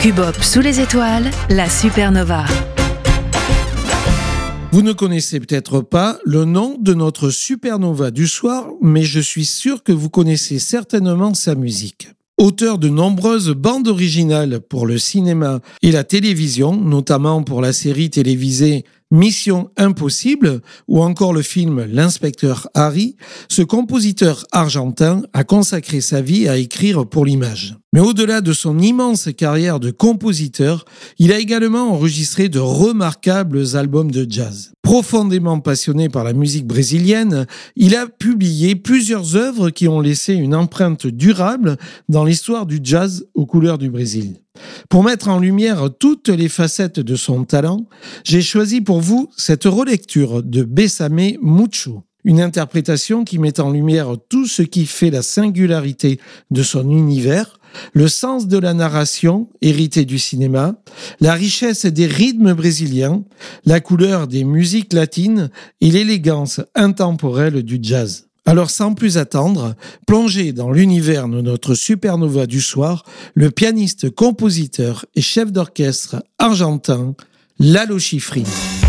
Cubop sous les étoiles, la supernova. Vous ne connaissez peut-être pas le nom de notre supernova du soir, mais je suis sûr que vous connaissez certainement sa musique. Auteur de nombreuses bandes originales pour le cinéma et la télévision, notamment pour la série télévisée Mission Impossible ou encore le film L'inspecteur Harry, ce compositeur argentin a consacré sa vie à écrire pour l'image. Mais au-delà de son immense carrière de compositeur, il a également enregistré de remarquables albums de jazz. Profondément passionné par la musique brésilienne, il a publié plusieurs œuvres qui ont laissé une empreinte durable dans l'histoire du jazz aux couleurs du Brésil. Pour mettre en lumière toutes les facettes de son talent, j'ai choisi pour vous cette relecture de Bésame Mucho, une interprétation qui met en lumière tout ce qui fait la singularité de son univers, le sens de la narration hérité du cinéma, la richesse des rythmes brésiliens, la couleur des musiques latines et l'élégance intemporelle du jazz. Alors sans plus attendre, plongez dans l'univers de notre supernova du soir, le pianiste, compositeur et chef d'orchestre argentin, Lalo Schifrin.